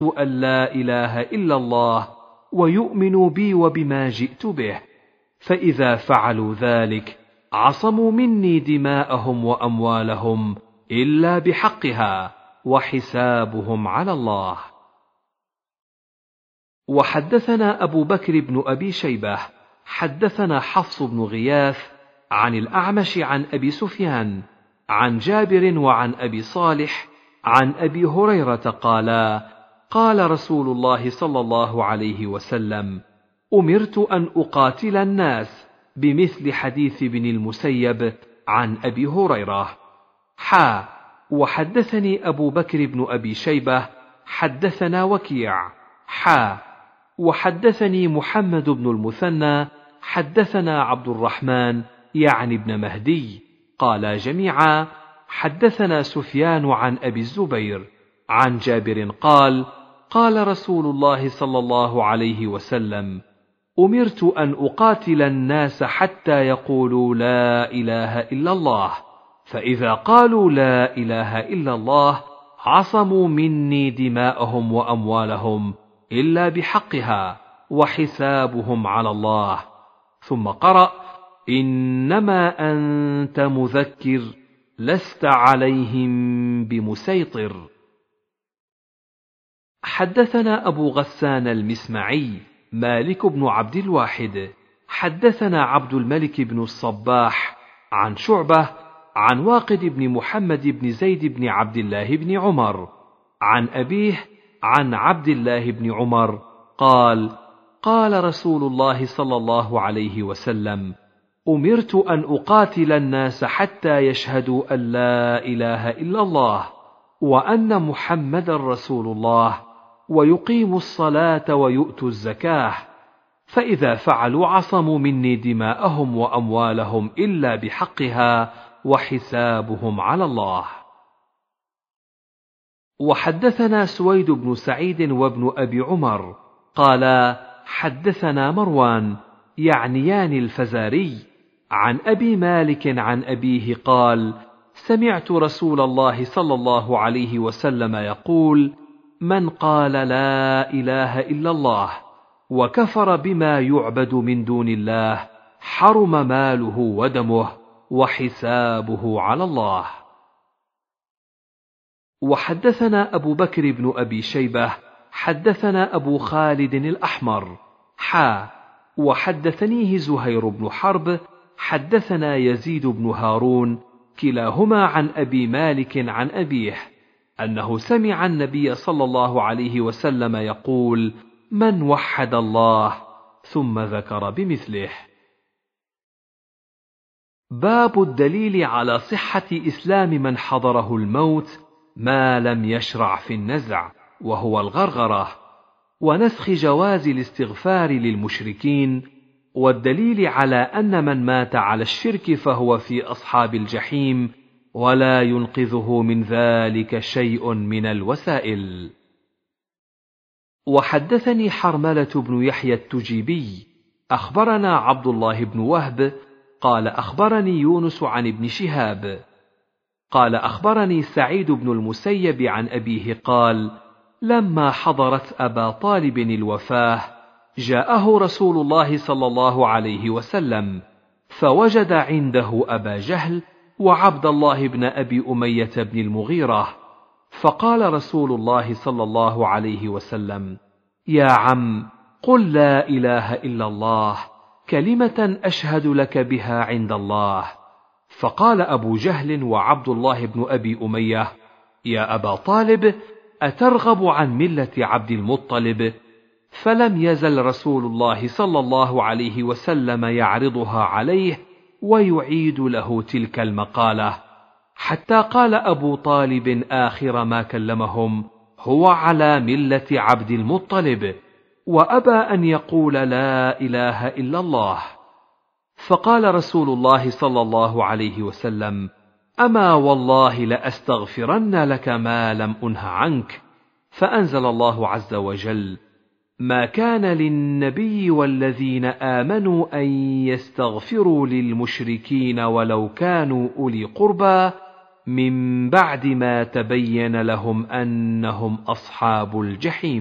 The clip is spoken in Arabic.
أن لا إله إلا الله ويؤمنوا بي وبما جئت به، فإذا فعلوا ذلك عصموا مني دماءهم وأموالهم إلا بحقها وحسابهم على الله. وحدثنا أبو بكر بن أبي شيبة حدثنا حفص بن غياث عن الأعمش عن أبي سفيان عن جابر وعن أبي صالح عن أبي هريرة قالا: قال رسول الله صلى الله عليه وسلم: أمرت أن أقاتل الناس، بمثل حديث ابن المسيب عن أبي هريرة. وحدثني أبو بكر بن أبي شيبة حدثنا وكيع وحدثني محمد بن المثنى حدثنا عبد الرحمن يعني ابن مهدي قال جميعا: حدثنا سفيان عن أبي الزبير عن جابر قال: قال رسول الله صلى الله عليه وسلم: أمرت أن أقاتل الناس حتى يقولوا لا إله إلا الله، فإذا قالوا لا إله إلا الله عصموا مني دماءهم وأموالهم إلا بحقها وحسابهم على الله. ثم قرأ: إنما أنت مذكر لست عليهم بمسيطر. حدثنا أبو غسان المسمعي مالك بن عبد الواحد حدثنا عبد الملك بن الصباح عن شعبة عن واقد بن محمد بن زيد بن عبد الله بن عمر عن أبيه عن عبد الله بن عمر قال: قال رسول الله صلى الله عليه وسلم: أمرت أن أقاتل الناس حتى يشهدوا أن لا إله إلا الله وأن محمدا رسول الله ويقيموا الصلاة ويؤتوا الزكاة، فإذا فعلوا عصموا مني دماءهم وأموالهم إلا بحقها وحسابهم على الله. وحدثنا سويد بن سعيد وابن أبي عمر قالا: حدثنا مروان يعنيان الفزاري عن أبي مالك عن أبيه قال: سمعت رسول الله صلى الله عليه وسلم يقول: من قال لا إله إلا الله وكفر بما يعبد من دون الله حرم ماله ودمه وحسابه على الله. وحدثنا أبو بكر بن أبي شيبة حدثنا أبو خالد الأحمر وحدثنيه زهير بن حرب حدثنا يزيد بن هارون كلاهما عن أبي مالك عن أبيه أنه سمع النبي صلى الله عليه وسلم يقول: من وحد الله، ثم ذكر بمثله. باب الدليل على صحة إسلام من حضره الموت ما لم يشرع في النزع وهو الغرغرة، ونسخ جواز الاستغفار للمشركين، والدليل على أن من مات على الشرك فهو في أصحاب الجحيم ولا ينقذه من ذلك شيء من الوسائل. وحدثني حرملة بن يحيى التجيبي أخبرنا عبد الله بن وهب قال: أخبرني يونس عن ابن شهاب قال: أخبرني سعيد بن المسيب عن أبيه قال: لما حضرت أبا طالب الوفاة جاءه رسول الله صلى الله عليه وسلم، فوجد عنده أبا جهل وعبد الله بن أبي أمية بن المغيرة، فقال رسول الله صلى الله عليه وسلم: يا عم، قل لا إله إلا الله، كلمة أشهد لك بها عند الله. فقال أبو جهل وعبد الله بن أبي أمية: يا أبا طالب، أترغب عن ملة عبد المطلب؟ فلم يزل رسول الله صلى الله عليه وسلم يعرضها عليه ويعيد له تلك المقالة، حتى قال أبو طالب آخر ما كلمهم: هو على ملة عبد المطلب، وأبى أن يقول لا إله إلا الله. فقال رسول الله صلى الله عليه وسلم: أما والله لأستغفرن لك ما لم أنه عنك. فأنزل الله عز وجل: ما كان للنبي والذين آمنوا أن يستغفروا للمشركين ولو كانوا أولي قربى من بعد ما تبين لهم أنهم أصحاب الجحيم.